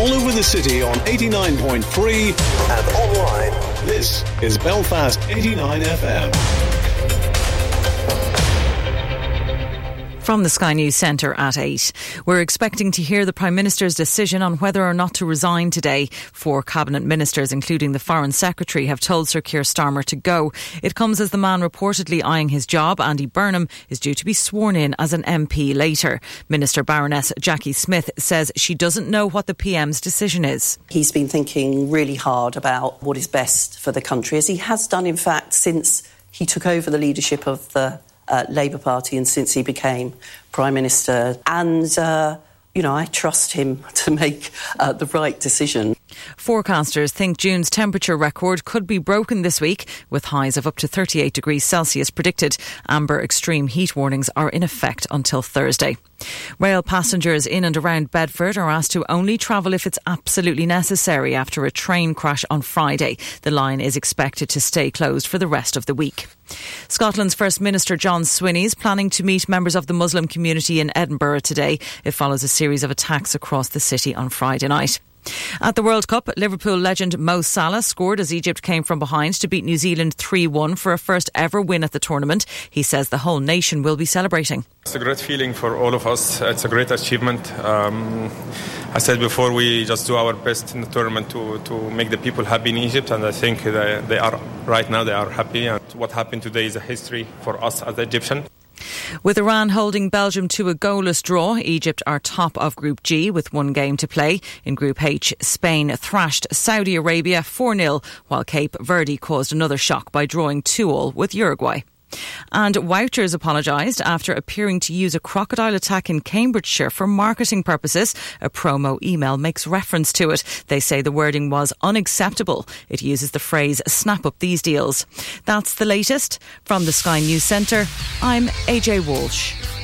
all over the city on 89.3 and online. This is Belfast 89 FM. From the Sky News Centre at 8. We're expecting to hear the Prime Minister's decision on whether or not to resign today. 4 Cabinet Ministers, including the Foreign Secretary, have told Sir Keir Starmer to go. It comes as the man reportedly eyeing his job, Andy Burnham, is due to be sworn in as an MP later. Minister Baroness Jackie Smith says she doesn't know what the PM's decision is. He's been thinking really hard about what is best for the country, as he has done, in fact, since he took over the leadership of the Labour Party and since he became Prime Minister. And, I trust him to make the right decision. Forecasters think June's temperature record could be broken this week, with highs of up to 38 degrees Celsius predicted. Amber extreme heat warnings are in effect until Thursday. Rail passengers in and around Bedford are asked to only travel if it's absolutely necessary after a train crash on Friday. The line is expected to stay closed for the rest of the week. Scotland's First Minister John Swinney is planning to meet members of the Muslim community in Edinburgh today. It follows a series of attacks across the city on Friday night. At the World Cup, Liverpool legend Mo Salah scored as Egypt came from behind to beat New Zealand 3-1 for a first ever win at the tournament. He says the whole nation will be celebrating. It's a great feeling for all of us. It's a great achievement. I said before, we just do our best in the tournament to make the people happy in Egypt, and I think they are right now. They are happy, and what happened today is a history for us as Egyptians. With Iran holding Belgium to a goalless draw, Egypt are top of Group G with 1 game to play. In Group H, Spain thrashed Saudi Arabia 4-0, while Cape Verde caused another shock by drawing 2-2 with Uruguay. And Wouters apologised after appearing to use a crocodile attack in Cambridgeshire for marketing purposes. A promo email makes reference to it. They say the wording was unacceptable. It uses the phrase snap up these deals. That's the latest. From the Sky News Centre, I'm AJ Walsh.